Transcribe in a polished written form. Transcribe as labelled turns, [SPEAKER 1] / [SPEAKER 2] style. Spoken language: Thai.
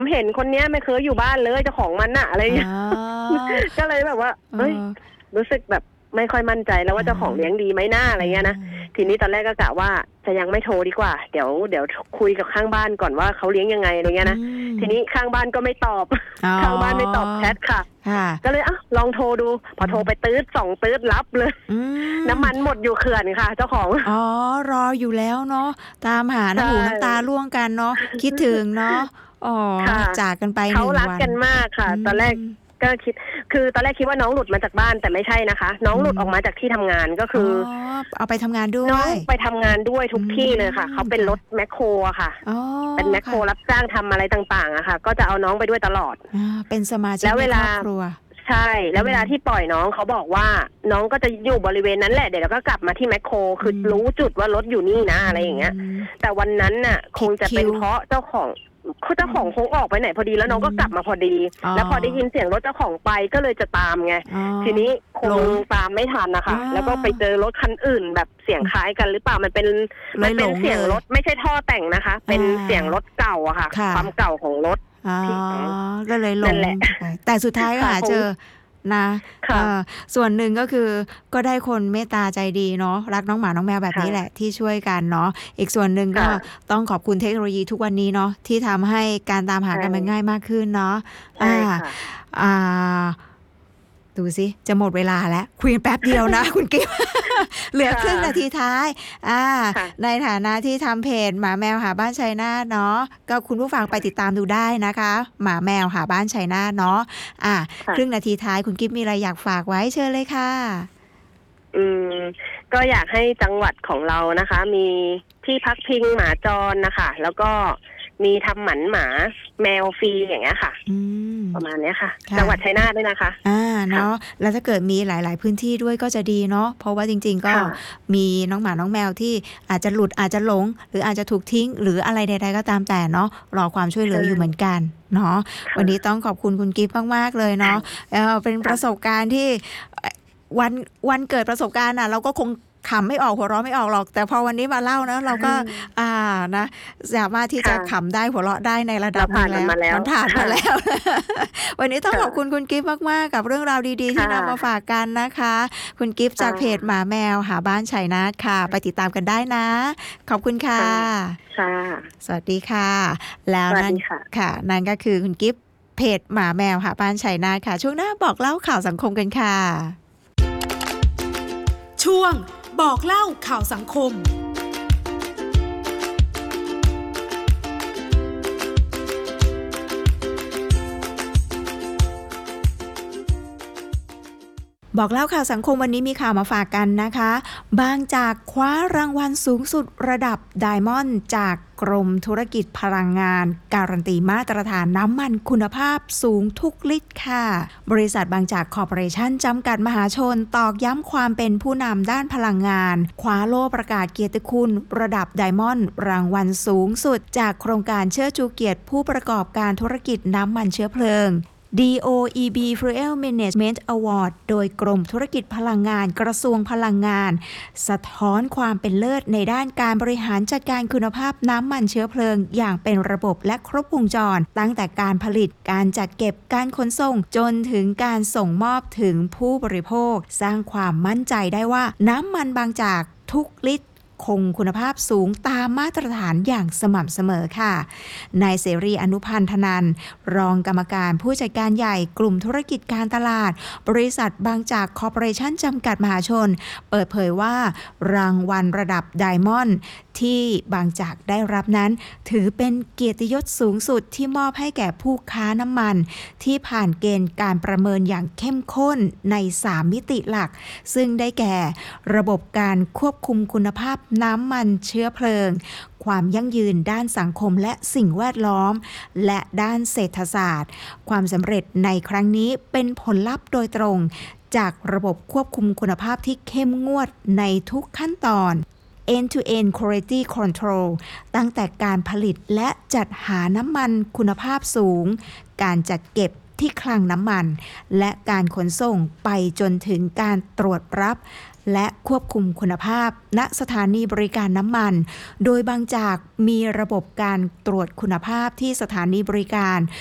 [SPEAKER 1] เห็นคนเนี้ยไม่เคยอยู่บ้านเลยเจ้าของมันน่ะอะไรอย่างเงี้ย ก็เลยแบบว่าเฮ้ยรู้สึกแบบไม่ค่อยมั่นใจแล้วว่าเจ้าของเลี้ยงดีไหมหน้าอะไรเงี้ยนะทีนี้ตอนแรกก็กะว่าจะยังไม่โทรดีกว่าเดี๋ยวคุยกับข้างบ้านก่อนว่าเขาเลี้ยงยังไงอะไรเงี้ยนะทีนี้ข้างบ้านก็ไม่ตอบข้างบ้านไม่ตอบแชทค่ะก็เลยลองโทรดูพอโทรไปตื๊ด2ตื๊ดรับเลยน้ำมันหมดอยู่เขื่อนค่ะเจ้าของ
[SPEAKER 2] รออยู่แล้วเนาะตามหาน้ำหูน้ำตาร่วงกันเนาะคิดถึงเนาะจากกันไป1 วัน
[SPEAKER 1] เขารักกันมากค่ะตอนแรกก็คือตอนแรกคิดว่าน้องหลุดมาจากบ้านแต่ไม่ใช่นะคะน้องหลุดออกมาจากที่ทำงานก็คือ
[SPEAKER 2] เอาไปทำงานด้วย
[SPEAKER 1] น้องไปทำงานด้วยทุกที่เลยค่ะเขาเป็นรถแมคโครอะค่ะเป็นแมคโครรับจ้างทำอะไรต่างๆอะค่ะก็จะเอาน้องไปด้วยตลอด
[SPEAKER 2] เป็นสมาชิกในครอบครัว
[SPEAKER 1] ใช่แล้วเวลาที่ปล่อยน้องเขาบอกว่าน้องก็จะอยู่บริเวณนั้นแหละเดี๋ยวเราก็กลับมาที่แมคโครคือรู้จุดว่ารถอยู่นี่นะอะไรอย่างเงี้ยแต่วันนั้นน่ะคงจะเป็นเพราะเจ้าของคงออกไปไหนพอดีแล้วน้องก็กลับมาพอดีแล้วพอได้ยินเสียงรถเจ้าของไปก็เลยจะตามไงทีนี้คงตามไม่ทันนะคะแล้วก็ไปเจอรถคันอื่นแบบเสียงคล้ายกันหรือเปล่ามันเป็นเสียงรถไม่ใช่ท่อแต่งนะคะเป็นเสียงรถเก่าอะค่ะความเก่าของรถ
[SPEAKER 2] ก็เลยลงแต่สุดท้ายก็หาเจอนะส่วนหนึ่งก็คือก็ได้คนเมตตาใจดีเนาะรักน้องหมาน้องแมวแบบนี้แหละที่ช่วยกันเนาะอีกส่วนหนึ่งก็ต้องขอบคุณเทคโนโลยีทุกวันนี้เนาะที่ทำให้การตามหากันมันง่ายมากขึ้นเนาะดูสิจะหมดเวลาแล้วคุยแป๊บเดียวนะ คุณกิ๊ฟ เหลือครึ่งนาทีท้ายในฐานะที่ทำเพจหมาแมวหาบ้านชัยนาทเนาะก็คุณผู้ฟังไปติดตามดูได้นะคะหมาแมวหาบ้านชัยนาทเนาะครึ่งนาทีท้ายคุณกิ๊ฟมีอะไรอยากฝากไว้เชิญเลยค่ะ
[SPEAKER 1] ก็อยากให้จังหวัดของเรานะคะมีที่พักพิงหมาจรนะคะแล้วก็มีทำหมันหมาแมวฟรีอย่างเงี้ยค่ะประมาณนี้ค่ะจังหวัดชัยนาทด้วยนะคะ
[SPEAKER 2] เนาะแล้วถ้าเกิดมีหลายๆพื้นที่ด้วยก็จะดีเนาะเพราะว่าจริงๆก็มีน้องหมาน้องแมวที่อาจจะหลุดอาจจะหลงหรืออาจจะถูกทิ้งหรืออะไรใดๆก็ตามแต่เนาะรอความช่วยเหลืออยู่เหมือนกันเนาะวันนี้ต้องขอบคุณคุณกิฟต์มากๆเลยเนาะเป็นประสบการณ์ที่วันเกิดประสบการณ์เราก็คงขำไม่ออกหัวเราะไม่ออกหรอกแต่พอวันนี้มาเล่านะเราก็นะสามารถที่จะขำได้หัวเราะได้ในระดับนึงแล้วมันผ่านมาแล้ว วันนี้ต้องขอบคุณคุณกิฟต์มากๆกับเรื่องราวดีๆที่นำมาฝากกันนะคะคุณกิฟต์จากเพจหมาแมวหาบ้านชัยนาทค่ะไปติดตามกันได้นะขอบคุณค่ะสวัสดีค่ะแล้วนั่นค่ะนั่นก็คือคุณกิฟต์เพจหมาแมวหาบ้านชัยนาทค่ะช่วงหน้าบอกเล่าข่าวสังคมกันค่ะ
[SPEAKER 3] ช่วงบอกเล่าข่าวสังคม
[SPEAKER 2] บอกเล่าข่าวสังคมวันนี้มีข่าวมาฝากกันนะคะบางจากคว้ารางวัลสูงสุดระดับไดมอนด์จากกรมธุรกิจพลังงานการันตีมาตรฐานน้ำมันคุณภาพสูงทุกลิตรค่ะบริษัทบางจากคอร์ปอเรชั่นจำกัดมหาชนตอกย้ำความเป็นผู้นำด้านพลังงานคว้าโล่ประกาศเกียรติคุณระดับไดมอนด์รางวัลสูงสุดจากโครงการเชิดชูเกียรติผู้ประกอบการธุรกิจน้ำมันเชื้อเพลิงDOEB Fuel Management Award โดยกรมธุรกิจพลังงานกระทรวงพลังงานสะท้อนความเป็นเลิศในด้านการบริหารจัดการคุณภาพน้ำมันเชื้อเพลิงอย่างเป็นระบบและครบวงจรตั้งแต่การผลิตการจัดเก็บการขนส่งจนถึงการส่งมอบถึงผู้บริโภคสร้างความมั่นใจได้ว่าน้ำมันบางจากทุกลิตรคงคุณภาพสูงตามมาตรฐานอย่างสม่ำเสมอค่ะนายเสรีอนุพันธนันท์รองกรรมการผู้จัดการใหญ่กลุ่มธุรกิจการตลาดบริษัทบางจากคอร์ปอเรชั่นจำกัดมหาชนเปิดเผยว่ารางวัลระดับไดมอนด์ที่บางจากได้รับนั้นถือเป็นเกียรติยศสูงสุดที่มอบให้แก่ผู้ค้าน้ำมันที่ผ่านเกณฑ์การประเมินอย่างเข้มข้นใน3มิติหลักซึ่งได้แก่ระบบการควบคุมคุณภาพน้ำมันเชื้อเพลิงความยั่งยืนด้านสังคมและสิ่งแวดล้อมและด้านเศรษฐศาสตร์ความสำเร็จในครั้งนี้เป็นผลลัพธ์โดยตรงจากระบบควบคุมคุณภาพที่เข้มงวดในทุกขั้นตอน End-to-end Quality Control ตั้งแต่การผลิตและจัดหาน้ำมันคุณภาพสูงการจัดเก็บที่คลังน้ำมัน และการขนส่งไปจนถึงการตรวจรับและควบคุมคุณภาพณสถานีบริการน้ำมัน โดยบางจากมีระบบการตรวจคุณภาพที่สถานีบริการ